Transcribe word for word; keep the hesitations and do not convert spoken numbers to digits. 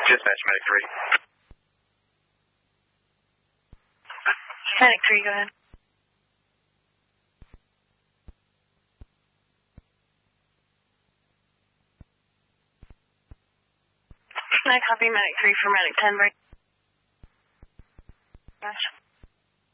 Dispatch, Medic three. Medic three, go ahead. I copy Medic three for Medic ten, break. Gosh.